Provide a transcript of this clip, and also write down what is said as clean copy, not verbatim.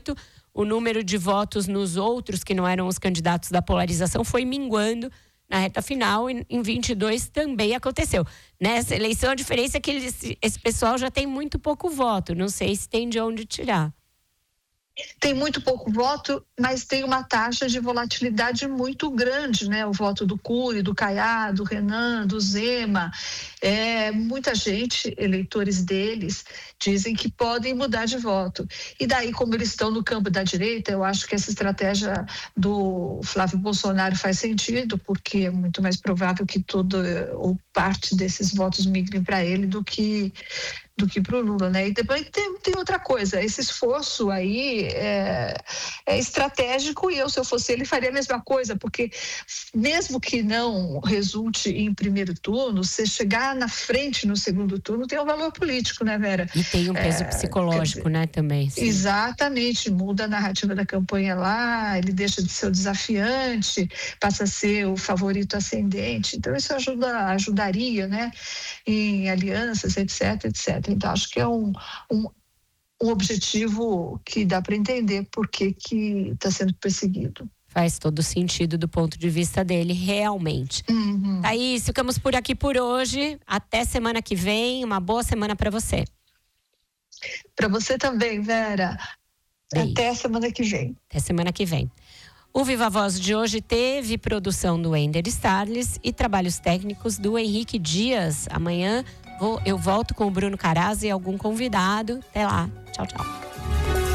18, o número de votos nos outros, que não eram os candidatos da polarização, foi minguando na reta final, e em 22 também aconteceu. Nessa eleição, a diferença é que esse pessoal já tem muito pouco voto, não sei se tem de onde tirar. Tem muito pouco voto, mas tem uma taxa de volatilidade muito grande, né? O voto do Cury, do Caiado, do Renan, do Zema. Muita gente, eleitores deles, dizem que podem mudar de voto. E daí, como eles estão no campo da direita, eu acho que essa estratégia do Flávio Bolsonaro faz sentido, porque é muito mais provável que ou parte desses votos migrem para ele do que para o Lula, né? E depois tem outra coisa, esse esforço aí é estratégico, e se eu fosse ele, faria a mesma coisa, porque mesmo que não resulte em primeiro turno, se chegar na frente no segundo turno, tem um valor político, né, Vera? E tem um peso psicológico, né, também. Sim. Exatamente, muda a narrativa da campanha lá, ele deixa de ser o desafiante, passa a ser o favorito ascendente, então isso ajudaria, né, em alianças, etc. Então, acho que é um objetivo que dá para entender por que está sendo perseguido. Faz todo sentido do ponto de vista dele, realmente. Thaís, ficamos por aqui por hoje. Até semana que vem. Uma boa semana para você. Para você também, Vera. Beijo. Até semana que vem. Até semana que vem. O Viva Voz de hoje teve produção do Ender Starles e trabalhos técnicos do Henrique Dias. Amanhã eu volto com o Bruno Carazzi e algum convidado. Até lá. Tchau, tchau.